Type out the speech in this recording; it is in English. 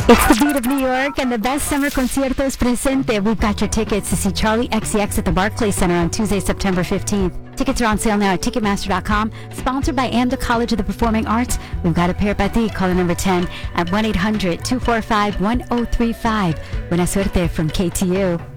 It's the beat of New York and the best summer conciertos presente. We've got your tickets to see Charlie XCX at the Barclays Center on Tuesday, September 15th. Tickets are on sale now at Ticketmaster.com. Sponsored by AMDA College of the Performing Arts. We've got a pair para ti. Call the number 10 at 1-800-245-1035. Buena suerte from KTU.